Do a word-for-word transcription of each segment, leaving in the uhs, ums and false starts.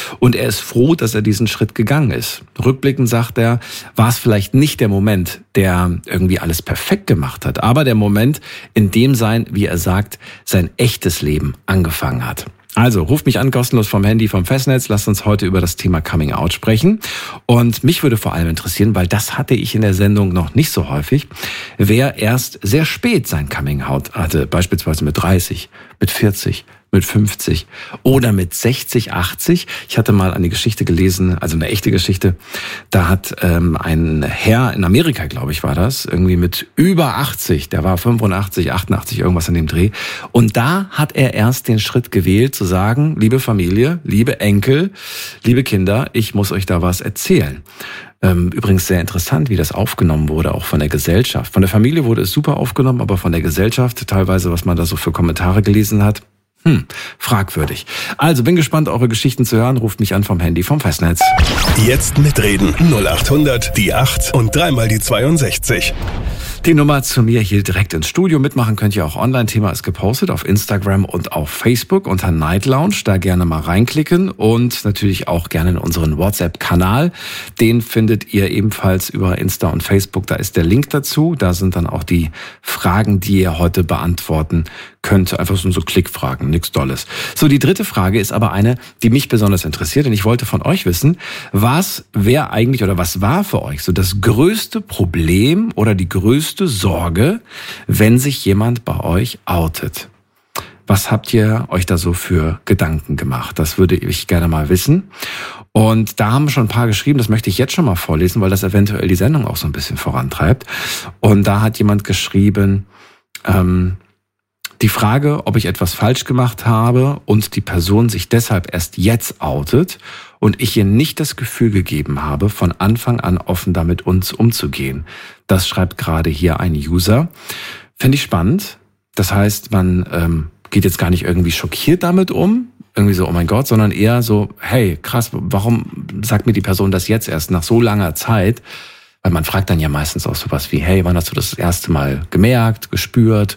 Und er ist froh, dass er diesen Schritt gegangen ist. Rückblickend sagt er, war es vielleicht nicht der Moment, der irgendwie alles perfekt gemacht hat, aber der Moment, in dem sein, wie er sagt, sein echtes Leben angefangen hat. Also, ruft mich an, kostenlos vom Handy, vom Festnetz. Lasst uns heute über das Thema Coming Out sprechen. Und mich würde vor allem interessieren, weil das hatte ich in der Sendung noch nicht so häufig, wer erst sehr spät sein Coming Out hatte, beispielsweise mit dreißig, mit vierzig, mit fünfzig oder mit sechzig, achtzig. Ich hatte mal eine Geschichte gelesen, also eine echte Geschichte. Da hat ähm, ein Herr in Amerika, glaube ich, war das, irgendwie mit über achtzig, der war fünfundachtzig, achtundachtzig, irgendwas in dem Dreh. Und da hat er erst den Schritt gewählt, zu sagen, liebe Familie, liebe Enkel, liebe Kinder, ich muss euch da was erzählen. Übrigens sehr interessant, wie das aufgenommen wurde, auch von der Gesellschaft. Von der Familie wurde es super aufgenommen, aber von der Gesellschaft, teilweise, was man da so für Kommentare gelesen hat, Hm, fragwürdig. Also, bin gespannt, eure Geschichten zu hören. Ruft mich an vom Handy, vom Festnetz. Jetzt mitreden. null acht hundert, die acht und dreimal die zweiundsechzig. Die Nummer zu mir hier direkt ins Studio. Mitmachen könnt ihr auch online. Thema ist gepostet auf Instagram und auf Facebook unter Night Lounge. Da gerne mal reinklicken und natürlich auch gerne in unseren WhatsApp-Kanal. Den findet ihr ebenfalls über Insta und Facebook. Da ist der Link dazu. Da sind dann auch die Fragen, die ihr heute beantworten könnt. Einfach so, so Klickfragen, nichts Dolles. So, die dritte Frage ist aber eine, die mich besonders interessiert. Denn ich wollte von euch wissen, was wäre eigentlich oder was war für euch so das größte Problem oder die größte Sorge, wenn sich jemand bei euch outet? Was habt ihr euch da so für Gedanken gemacht? Das würde ich gerne mal wissen. Und da haben schon ein paar geschrieben, das möchte ich jetzt schon mal vorlesen, weil das eventuell die Sendung auch so ein bisschen vorantreibt. Und da hat jemand geschrieben, ähm, die Frage, ob ich etwas falsch gemacht habe und die Person sich deshalb erst jetzt outet und ich ihr nicht das Gefühl gegeben habe, von Anfang an offen damit uns umzugehen. Das schreibt gerade hier ein User. Finde ich spannend. Das heißt, man ähm, geht jetzt gar nicht irgendwie schockiert damit um, irgendwie so, oh mein Gott, sondern eher so, hey, krass, warum sagt mir die Person das jetzt erst nach so langer Zeit? Weil man fragt dann ja meistens auch sowas wie, hey, wann hast du das das erste Mal gemerkt, gespürt?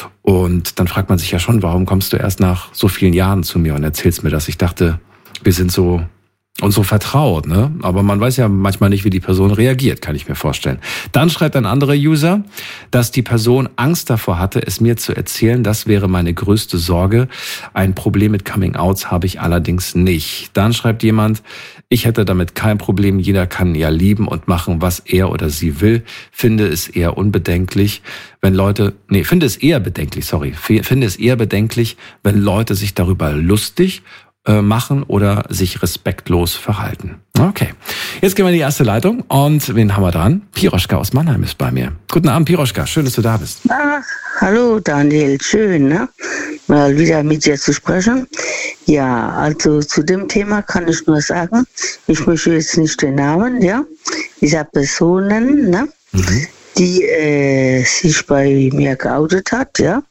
Und dann fragt man sich ja schon, warum kommst du erst nach so vielen Jahren zu mir und erzählst mir das? Ich dachte, wir sind so und so vertraut, ne? Aber man weiß ja manchmal nicht, wie die Person reagiert, kann ich mir vorstellen. Dann schreibt ein anderer User, dass die Person Angst davor hatte, es mir zu erzählen. Das wäre meine größte Sorge. Ein Problem mit Coming-Outs habe ich allerdings nicht. Dann schreibt jemand, ich hätte damit kein Problem. Jeder kann ja lieben und machen, was er oder sie will. Finde es eher unbedenklich, wenn Leute, nee, finde es eher bedenklich, sorry, finde es eher bedenklich, wenn Leute sich darüber lustig machen oder sich respektlos verhalten. Okay, jetzt gehen wir in die erste Leitung und wen haben wir dran? Piroschka aus Mannheim ist bei mir. Guten Abend, Piroschka, schön, dass du da bist. Ach, hallo Daniel, schön, ne? Mal wieder mit dir zu sprechen. Ja, also zu dem Thema kann ich nur sagen, ich möchte jetzt nicht den Namen, ja, dieser Personen, ne, mhm. die äh, sich bei mir geoutet hat, ja.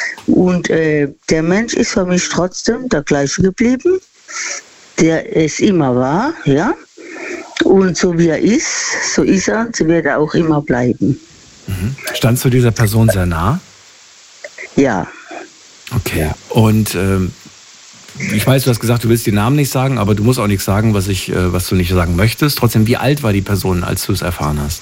Und äh, der Mensch ist für mich trotzdem der gleiche geblieben, der es immer war, ja. Und so wie er ist, so ist er und so wird er auch immer bleiben. Mhm. Standst du dieser Person sehr nah? Ja. Okay. Und ähm, ich weiß, du hast gesagt, du willst den Namen nicht sagen, aber du musst auch nichts sagen, was ich, äh, was du nicht sagen möchtest. Trotzdem, wie alt war die Person, als du es erfahren hast?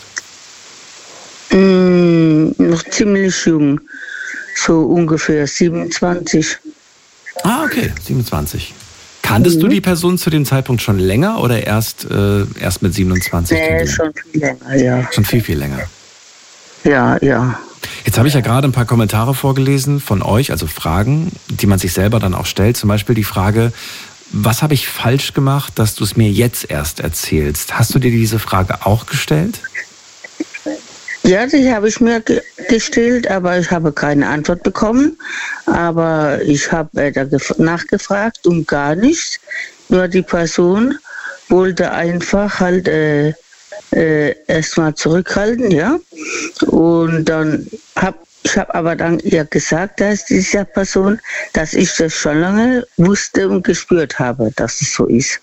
Mm, noch ziemlich jung. So ungefähr siebenundzwanzig. Ah, okay, siebenundzwanzig. Kanntest mhm. du die Person zu dem Zeitpunkt schon länger oder erst, äh, erst mit siebenundzwanzig? Nee, schon viel länger, ja. Schon viel, viel länger. Ja, ja. Jetzt habe ich ja gerade ein paar Kommentare vorgelesen von euch, also Fragen, die man sich selber dann auch stellt. Zum Beispiel die Frage, was habe ich falsch gemacht, dass du es mir jetzt erst erzählst? Hast du dir diese Frage auch gestellt? Ja, die habe ich mir ge- gestellt, aber ich habe keine Antwort bekommen. Aber ich habe äh, da gef- nachgefragt um gar nichts. Nur die Person wollte einfach halt äh, äh, erstmal zurückhalten, ja. Und dann habe ich habe aber dann ihr gesagt, dass dieser Person, dass ich das schon lange wusste und gespürt habe, dass es so ist.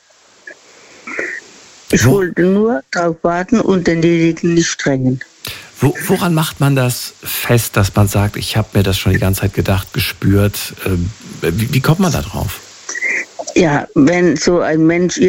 Ich wollte nur darauf warten und denjenigen nicht drängen. Wo, woran macht man das fest, dass man sagt, ich habe mir das schon die ganze Zeit gedacht, gespürt? Wie, wie kommt man da drauf? Ja, wenn so ein Mensch